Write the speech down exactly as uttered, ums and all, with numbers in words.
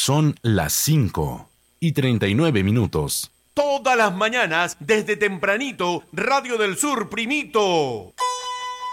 Son las cinco y treinta y nueve minutos. Todas las mañanas, desde tempranito, Radio del Sur, primito.